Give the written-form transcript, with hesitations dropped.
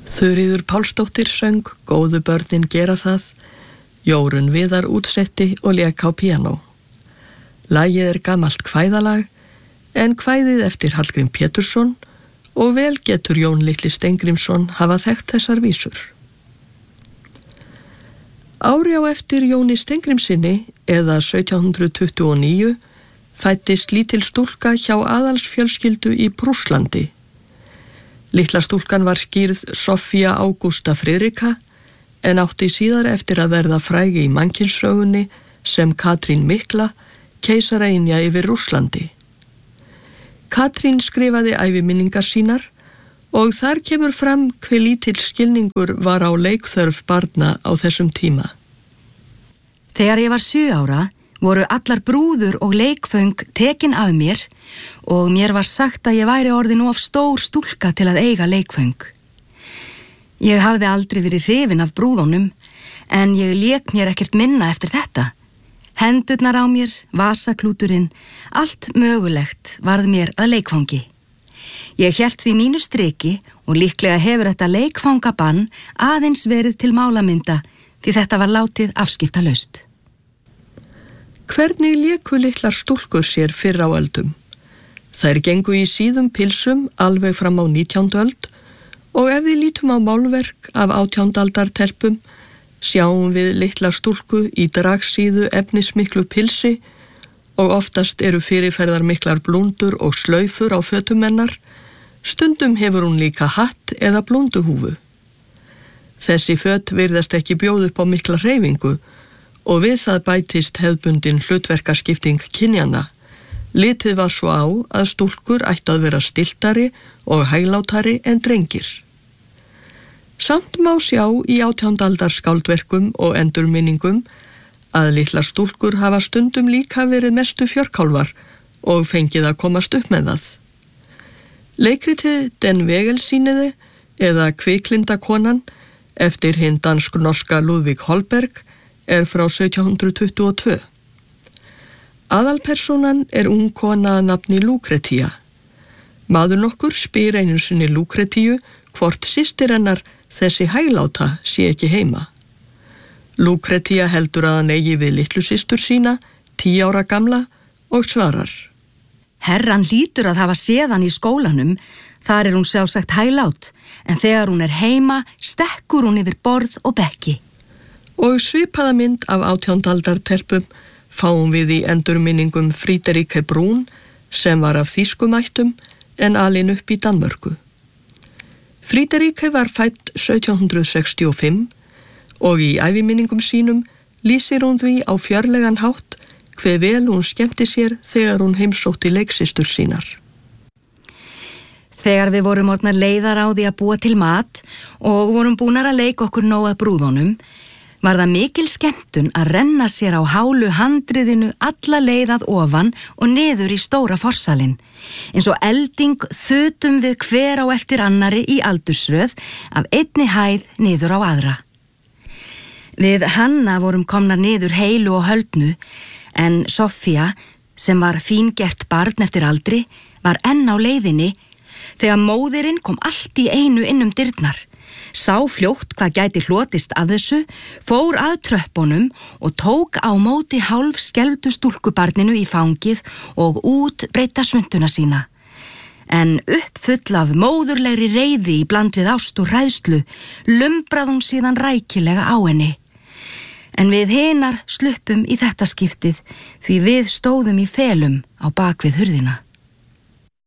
Þuríður Pálsdóttir söng Góðu börnin gera það, Jórunn Viðar útsetti og lék á píanó. Lagið gamalt kvæðalag, en kvæðið eftir Hallgrím Pétursson og vel getur Jón litli Steingrímsson hafa þekkt þessar vísur. Ári á eftir Jóni Steingrímssyni, eða 1729, fæddist lítil stúlka hjá aðalsfjölskyldu í Prússlandi. Litla stúlkan var skírð Sofía Ágústa Friðrika, en átti síðar eftir að verða fræg í mannkynssögunni sem Katrín mikla, keisaraynja yfir Rússlandi. Katrín skrifaði æviminningar sínar og þar kemur fram hve lítill skilningur var á leikþörf barna á þessum tíma. Þegar ég var 7 ára voru allar brúður og leikföng tekin af mér og mér var sagt að ég væri orðin of stór stúlka til að eiga leikföng. Ég hafði aldrei verið hrifin af brúðunum, en ég lék mér ekkert minna eftir þetta. Hendurnar á mér, vasaklúturinn, allt mögulegt varð mér að leikfangi. Ég hélt því mínu striki og líklega hefur þetta leikfangabann aðeins verið til málamynda því þetta var látið afskiptalaust. Hvernig léku litlar stúlkur sér fyrr á öldum? Þær gengu í síðum pilsum alveg fram á 19. öld og ef við lítum á málverk af 18. aldar telpum, sjáum við litla stúlku í dragsíðu efnismiklu pilsi og oftast eru fyrirferðar miklar blúndur og slaufur á fötum hennar, stundum hefur hún líka hatt eða blúnduhúfu. Þessi föt virðast ekki bjóð upp á mikla hreyfingu og við það bætist hefðbundin hlutverkaskipting kynjanna. Litið var svo á að stúlkur ættu að vera stiltari og hæglátari en drengir. Samt má sjá í 18. aldar skáldverkum og endurminningum að litlar stúlkur hafa stundum líka verið mestu fjörkálfar og fengið að komast upp með það. Leikritið Den Vegelsýniði eða Kviklindakonan eftir hinn dansk-norska Ludvig Holberg er frá 1722. Aðalpersonan er ung kona að nafni Lúkretía. Maður nokkur spyr einu sinni Lúkretíu hvort systir hennar þessi hægláta sé ekki heima. Lúkretía heldur að hann eigi við litlu systur sína, 10 ára gamla, og svarar: Herran hlýtur að hafa séð hann í skólanum, þar er hún sjálfsagt hæglát, en þegar hún er heima stekkur hún yfir borð og bekki. Og svipaða mynd af 18. aldar telpum fáum við í endurminningum Friederike Brún sem var af þýskum ættum en alin upp í Danmörku. Friederike var fædd 1765 og í æviminningum sínum lýsir hún því á fjörlegan hátt hve vel hún skemmti sér þegar hún heimsótti leiksystur sínar. Þegar við vorum orðnar leiðar á því að búa til mat og vorum búnar að leika okkur nóg að brúðunum, var það mikil skemmtun að renna sér á hálu handriðinu alla leið að ofan og niður í stóra forsalinn. Eins og elding þutum við hver á eftir annari í aldursröð af einni hæð niður á aðra. Við Hanna vorum komnar niður heilu og höldnu, en Sofía, sem var fíngert barn eftir aldri, var enn á leiðinni þegar móðirinn kom allt í einu inn dyrnar. Sá fljótt hvað gæti hlotist af þessu, fór að tröppunum og tók á móti hálf skelfdu stúlkubarninu í fangið og út breyta svunduna sína. En uppfull af móðurlegri reiði í bland við ást og hræðslu, lumbrað hún síðan rækilega á henni. En við hinar sluppum í þetta skiptið því við stóðum í felum á bakvið hurðina.